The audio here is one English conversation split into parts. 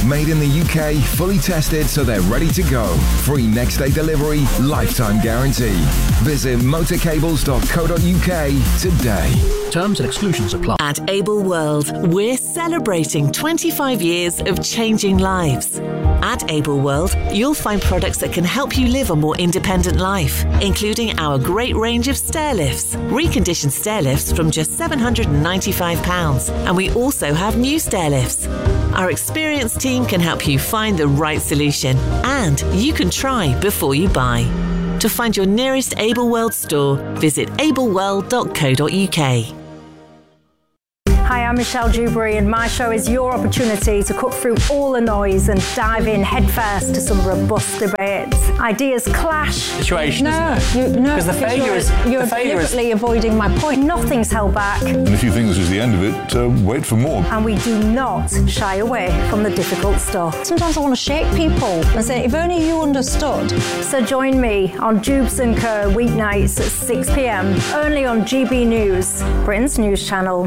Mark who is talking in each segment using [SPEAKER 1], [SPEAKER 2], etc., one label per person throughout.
[SPEAKER 1] Made in the UK, fully tested so they're ready to go. Free next day delivery, lifetime guarantee. Visit motorcables.co.uk today.
[SPEAKER 2] Terms and exclusions apply.
[SPEAKER 3] At Able World, we're celebrating 25 years of changing lives. At Able World, you'll find products that can help you live a more independent life, including our great range of stair lifts, reconditioned stair lifts from just £795, and we also have new stair lifts. Our experienced team can help you find the right solution, and you can try before you buy. To find your nearest Able World store, visit ableworld.co.uk.
[SPEAKER 4] Hi, I'm Michelle Dewberry, and my show is your opportunity to cut through all the noise and dive in headfirst to some robust debates. Ideas clash.
[SPEAKER 5] Situation.
[SPEAKER 4] Because you're deliberately avoiding my point. Nothing's held back.
[SPEAKER 6] And if you think this is the end of it, wait for more.
[SPEAKER 4] And we do not shy away from the difficult stuff. Sometimes I want to shake people and say, if only you understood. So join me on Dubes & Co. weeknights at 6 p.m. only on GB News, Britain's news channel.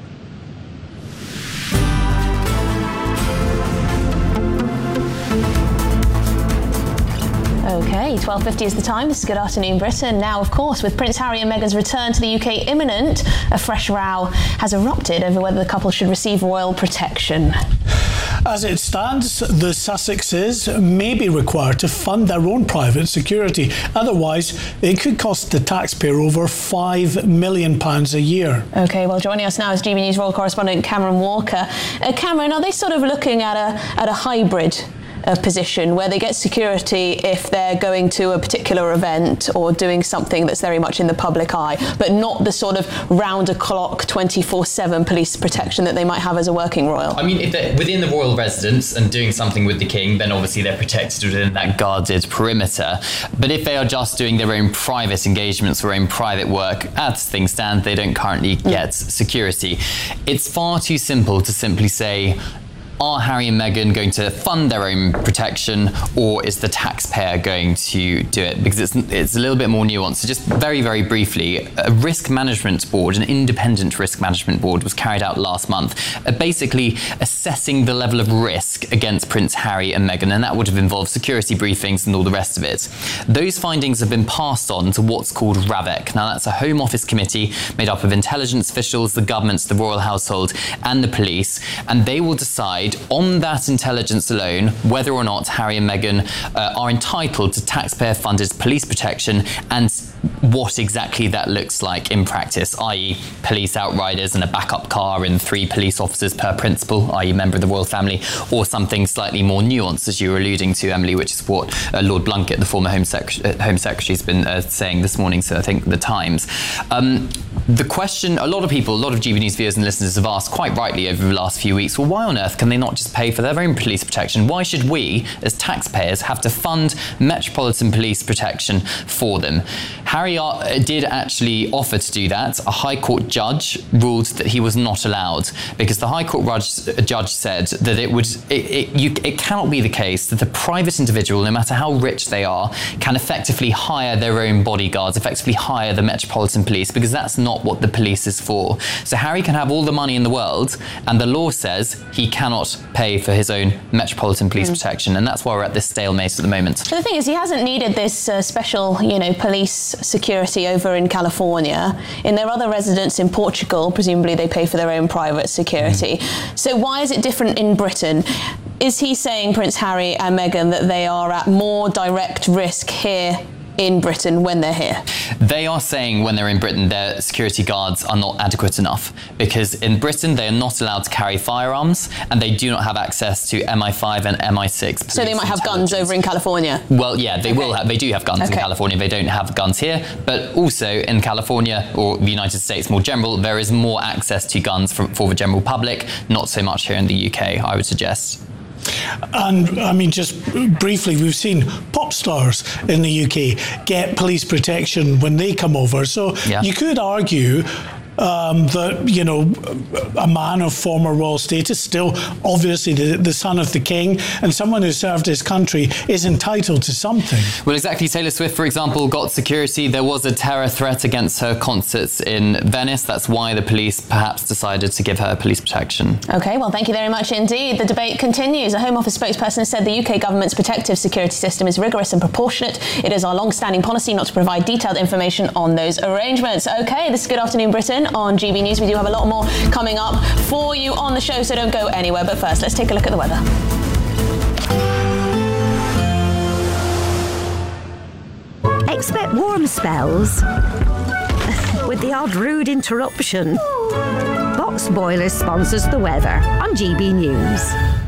[SPEAKER 7] Okay, 12:50 is the time. This is Good Afternoon Britain. Now, of course, with Prince Harry and Meghan's return to the UK imminent, a fresh row has erupted over whether the couple should receive royal protection.
[SPEAKER 8] As it stands, the Sussexes may be required to fund their own private security. Otherwise, it could cost the taxpayer over £5 million a year.
[SPEAKER 7] OK, well, joining us now is GB News royal correspondent Cameron Walker. Cameron, are they sort of looking at a hybrid position where they get security if they're going to a particular event or doing something that's very much in the public eye, but not the sort of round-the-clock 24/7 police protection that they might have as a working royal?
[SPEAKER 9] I mean, if they're within the royal residence and doing something with the king, then obviously they're protected within that guarded perimeter. But if they are just doing their own private engagements or own private work, as things stand, they don't currently get security. It's far too simple to simply say, are Harry and Meghan going to fund their own protection, or is the taxpayer going to do it? Because it's a little bit more nuanced. So just very, very briefly, a risk management board, an independent risk management board, was carried out last month, basically assessing the level of risk against Prince Harry and Meghan, and that would have involved security briefings and all the rest of it. Those findings have been passed on to what's called RAVEC. Now, that's a Home Office committee made up of intelligence officials, the government, the royal household, and the police, and they will decide on that intelligence alone whether or not Harry and Meghan are entitled to taxpayer-funded police protection and what exactly that looks like in practice, i.e. police outriders and a backup car and 3 police officers per principal, i.e. member of the royal family, or something slightly more nuanced, as you were alluding to, Emily, which is what Lord Blunkett, the former Home Secretary, has been saying this morning, so I think The Times. The question a lot of GB News viewers and listeners have asked quite rightly over the last few weeks, well, why on earth can they not just pay for their own police protection? Why should we, as taxpayers, have to fund Metropolitan Police protection for them? Harry did actually offer to do that. A High Court judge ruled that he was not allowed, because the High Court judge said that it cannot be the case that a private individual, no matter how rich they are, can effectively hire their own bodyguards, effectively hire the Metropolitan Police, because that's not what the police is for. So Harry can have all the money in the world, and the law says he cannot pay for his own Metropolitan Police protection, and that's why we're at this stalemate at the moment.
[SPEAKER 7] So the thing is, he hasn't needed this special, police security over in California. In their other residence in Portugal, presumably they pay for their own private security. So why is it different in Britain? Is he saying, Prince Harry and Meghan, that they are at more direct risk here in Britain when they're here?
[SPEAKER 9] They are saying when they're in Britain their security guards are not adequate enough, because in Britain they are not allowed to carry firearms and they do not have access to MI5 and MI6.
[SPEAKER 7] So they might have guns over in California?
[SPEAKER 9] Well, yeah, they will have. They do have guns in California. They don't have guns here. But also in California, or the United States more general, there is more access to guns for the general public. Not so much here in the UK, I would suggest.
[SPEAKER 8] And I mean, just briefly, we've seen pop stars in the UK get police protection when they come over. So you could argue, that, you know, a man of former royal status, still obviously the son of the king, and someone who served his country is entitled to something.
[SPEAKER 9] Well, exactly. Taylor Swift, for example, got security. There was a terror threat against her concerts in Venice. That's why the police perhaps decided to give her police protection.
[SPEAKER 7] OK, well, thank you very much indeed. The debate continues. A Home Office spokesperson has said the UK government's protective security system is rigorous and proportionate. It is our long-standing policy not to provide detailed information on those arrangements. OK, this is Good Afternoon Britain on GB News. We do have a lot more coming up for you on the show, so don't go anywhere. But first, let's take a look at the weather.
[SPEAKER 2] Expect warm spells with the odd rude interruption. Box Boilers sponsors the weather on GB News.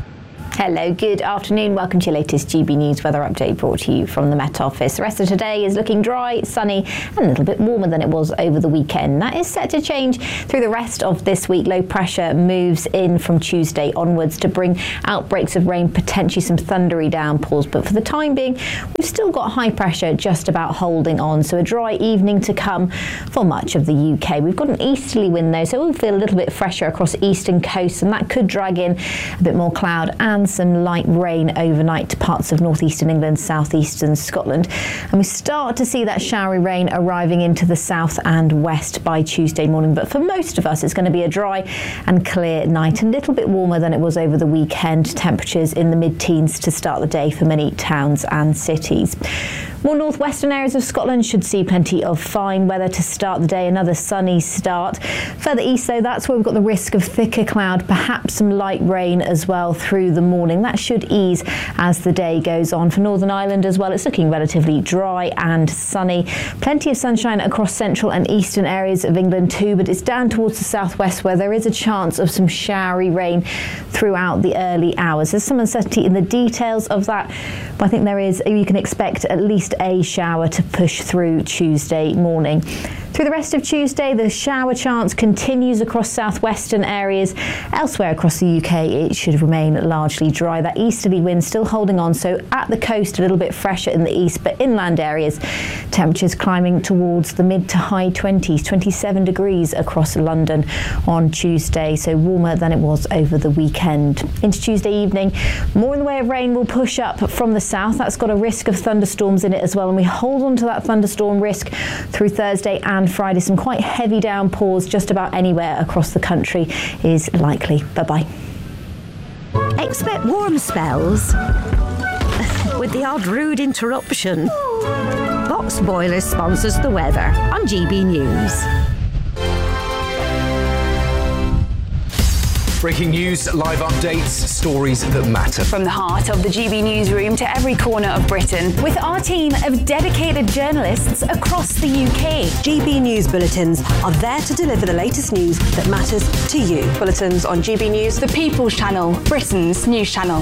[SPEAKER 4] Hello, good afternoon. Welcome to your latest GB News weather update brought to you from the Met Office. The rest of today is looking dry, sunny and a little bit warmer than it was over the weekend. That is set to change through the rest of this week. Low pressure moves in from Tuesday onwards to bring outbreaks of rain, potentially some thundery downpours. But for the time being, we've still got high pressure just about holding on. So a dry evening to come for much of the UK. We've got an easterly wind though, so we'll feel a little bit fresher across eastern coasts, and that could drag in a bit more cloud and some light rain overnight to parts of northeastern England, southeastern Scotland. And we start to see that showery rain arriving into the south and west by Tuesday morning. But for most of us, it's going to be a dry and clear night, a little bit warmer than it was over the weekend. Temperatures in the mid-teens to start the day for many towns and cities. More northwestern areas of Scotland should see plenty of fine weather to start the day, another sunny start. Further east though, that's where we've got the risk of thicker cloud, perhaps some light rain as well through the morning. That should ease as the day goes on. For Northern Ireland as well, it's looking relatively dry and sunny. Plenty of sunshine across central and eastern areas of England too, but it's down towards the southwest where there is a chance of some showery rain throughout the early hours. There's some uncertainty in the details of that, but I think you can expect at least a shower to push through Tuesday morning. Through the rest of Tuesday, the shower chance continues across southwestern areas. Elsewhere across the UK, it should remain largely dry. That easterly wind still holding on, so at the coast a little bit fresher in the east, but inland areas, temperatures climbing towards the mid to high 20s, 27 degrees across London on Tuesday, so warmer than it was over the weekend. Into Tuesday evening, more in the way of rain will push up from the south. That's got a risk of thunderstorms in it as well, and we hold on to that thunderstorm risk through Thursday and Friday. Some quite heavy downpours just about anywhere across the country is likely. Bye-bye.
[SPEAKER 2] Expect warm spells with the odd rude interruption. Box Boilers sponsors the weather on GB News.
[SPEAKER 5] Breaking news, live updates, stories that matter.
[SPEAKER 10] From the heart of the GB newsroom to every corner of Britain,
[SPEAKER 4] with our team of dedicated journalists across the UK.
[SPEAKER 11] GB News Bulletins are there to deliver the latest news that matters to you.
[SPEAKER 10] Bulletins on GB News, the People's Channel, Britain's news channel.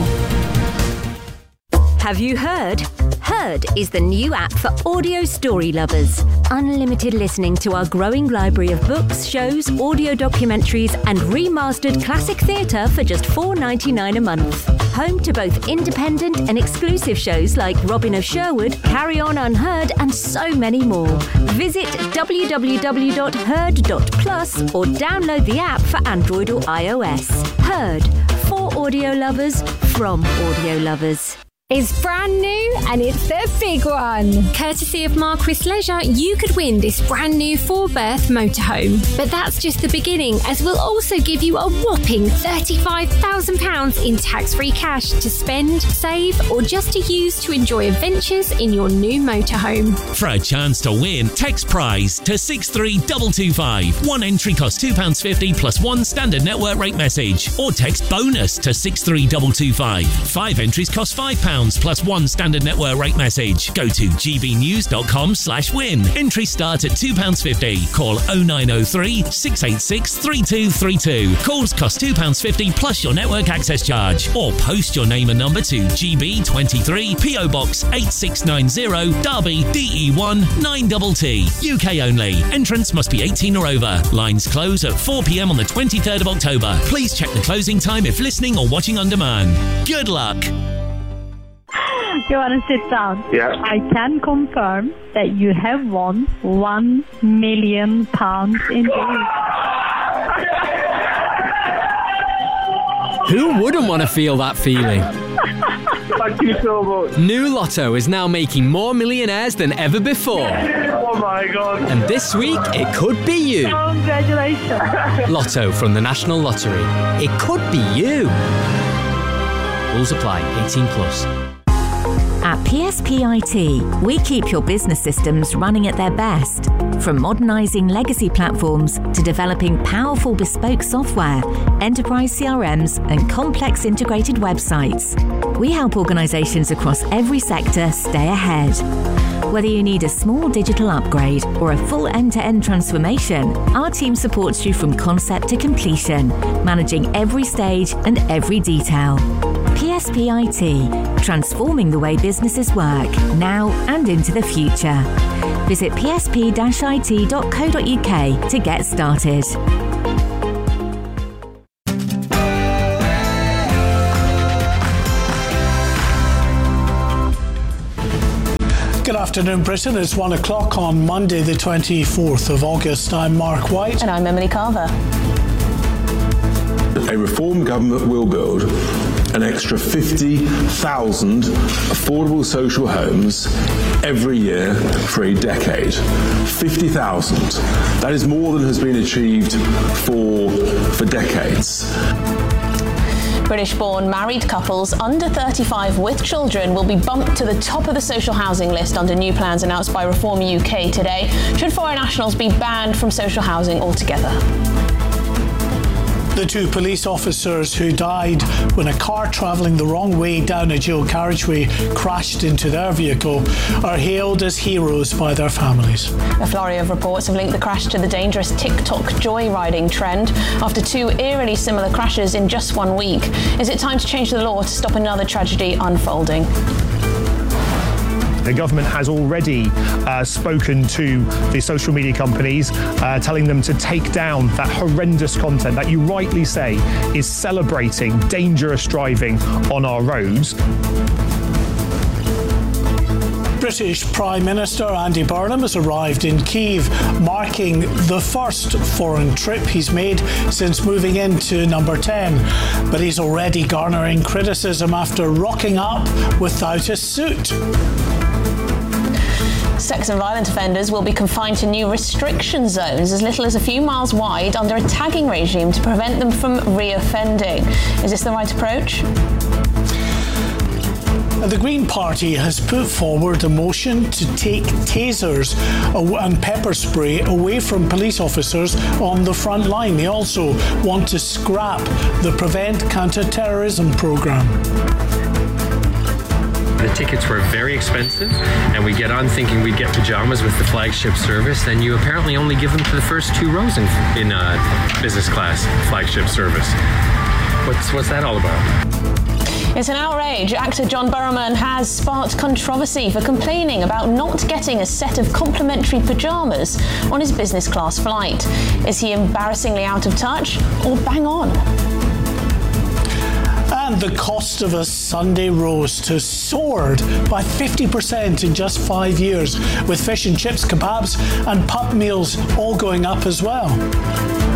[SPEAKER 2] Have you heard? Heard is the new app for audio story lovers. Unlimited listening to our growing library of books, shows, audio documentaries and remastered classic theatre for just $4.99 a month. Home to both independent and exclusive shows like Robin of Sherwood, Carry On Unheard and so many more. Visit www.heard.plus or download the app for Android or iOS. Heard, for audio lovers, from audio lovers.
[SPEAKER 12] It's brand new and it's the big one. Courtesy of Marquis Leisure, you could win this brand new 4-berth motorhome. But that's just the beginning, as we'll also give you a whopping £35,000 in tax-free cash to spend, save or just to use to enjoy adventures in your new motorhome.
[SPEAKER 13] For a chance to win, text prize to 63225. One entry costs £2.50 plus one standard network rate message. Or text bonus to 63225. 5 entries cost £5 plus one standard network rate message. Go to gbnews.com/win. Entries start at £2.50. Call 0903 686 3232. Calls cost £2.50 plus your network access charge. Or post your name and number to GB23 PO Box 8690 Derby DE1 9TT. UK only. Entrance must be 18 or over. Lines close at 4 p.m. on the 23rd of October. Please check the closing time if listening or watching on demand. Good luck.
[SPEAKER 14] You want to sit down?
[SPEAKER 15] Yeah.
[SPEAKER 14] I can confirm that you have won £1 million in
[SPEAKER 15] Who wouldn't want to feel that feeling?
[SPEAKER 16] Thank you so much.
[SPEAKER 15] New Lotto is now making more millionaires than ever before.
[SPEAKER 16] Oh my God.
[SPEAKER 15] And this week, it could be you.
[SPEAKER 14] Congratulations.
[SPEAKER 15] Lotto from the National Lottery. It could be you. Rules apply. 18+.
[SPEAKER 2] At PSPIT, we keep your business systems running at their best. From modernising legacy platforms to developing powerful bespoke software, enterprise CRMs and complex integrated websites, we help organisations across every sector stay ahead. Whether you need a small digital upgrade or a full end-to-end transformation, our team supports you from concept to completion, managing every stage and every detail. PSPIT, transforming the way businesses work, now and into the future. Visit psp-it.co.uk to get started.
[SPEAKER 8] Good afternoon, Britain. It's 1 o'clock on Monday, the 24th of August. I'm Mark White.
[SPEAKER 7] And I'm Emily Carver.
[SPEAKER 17] A reform government will build an extra 50,000 affordable social homes every year for a decade. 50,000. That is more than has been achieved for decades.
[SPEAKER 7] British-born married couples under 35 with children will be bumped to the top of the social housing list under new plans announced by Reform UK today, should foreign nationals be banned from social housing altogether.
[SPEAKER 8] The two police officers who died when a car travelling the wrong way down a dual carriageway crashed into their vehicle are hailed as heroes by their families.
[SPEAKER 7] A flurry of reports have linked the crash to the dangerous TikTok joyriding trend after two eerily similar crashes in just 1 week. Is it time to change the law to stop another tragedy unfolding?
[SPEAKER 18] The government has already spoken to the social media companies, telling them to take down that horrendous content that you rightly say is celebrating dangerous driving on our roads.
[SPEAKER 8] British Prime Minister Andy Burnham has arrived in Kyiv, marking the first foreign trip he's made since moving into number 10. But he's already garnering criticism after rocking up without a suit.
[SPEAKER 7] Sex and violent offenders will be confined to new restriction zones as little as a few miles wide under a tagging regime to prevent them from re-offending. Is this the right approach?
[SPEAKER 8] The Green Party has put forward a motion to take tasers and pepper spray away from police officers on the front line. They also want to scrap the Prevent Counter-Terrorism programme.
[SPEAKER 19] The tickets were very expensive, and we get on thinking we'd get pajamas with the flagship service, and you apparently only give them to the first two rows in business class flagship service. What's that all about?
[SPEAKER 7] It's an outrage. Actor John Barrowman has sparked controversy for complaining about not getting a set of complimentary pajamas on his business class flight. Is he embarrassingly out of touch or bang on?
[SPEAKER 8] And the cost of a Sunday roast has soared by 50% in just 5 years, with fish and chips, kebabs and pub meals all going up as well.